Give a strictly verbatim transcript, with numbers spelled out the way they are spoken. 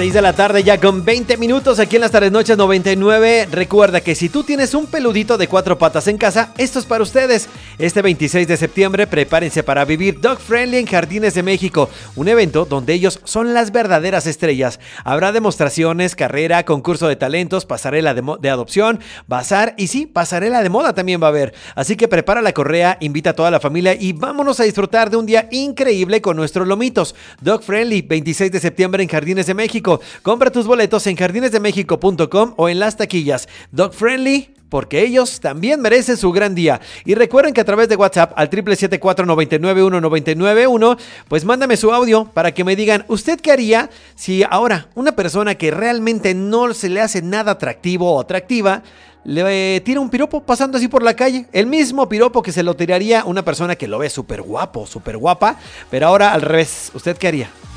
seis de la tarde ya con veinte minutos aquí en las tardes noches noventa y nueve. Recuerda que si tú tienes un peludito de cuatro patas en casa, esto es para ustedes. Este veintiséis de septiembre prepárense para vivir Dog Friendly en Jardines de México, un evento donde ellos son las verdaderas estrellas. Habrá demostraciones, carrera, concurso de talentos, pasarela de, de adopción, bazar y sí, pasarela de moda también va a haber. Así que prepara la correa, invita a toda la familia y vámonos a disfrutar de un día increíble con nuestros lomitos. Dog Friendly, veintiséis de septiembre en Jardines de México. Compra tus boletos en jardines de méxico punto com o en las taquillas. Dog Friendly, porque ellos también merecen su gran día. Y recuerden que a través de WhatsApp al siete siete cuatro, nueve nueve uno, nueve nueve uno, pues mándame su audio para que me digan, ¿usted qué haría si ahora una persona que realmente no se le hace nada atractivo o atractiva le tira un piropo pasando así por la calle? El mismo piropo que se lo tiraría una persona que lo ve súper guapo, súper guapa, pero ahora al revés. ¿Usted qué haría?